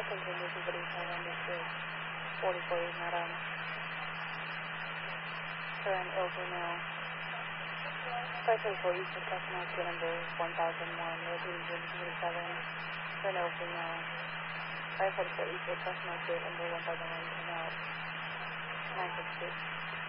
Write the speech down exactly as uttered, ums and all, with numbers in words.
continue to thirty-seven, this is forty-four is not on. Turn over now. five forty-four Eastern customer queue number one thousand one, located in thirty-seven. Turn over now. five forty-four Eastern customer queue number one thousand one, turn out nine six two.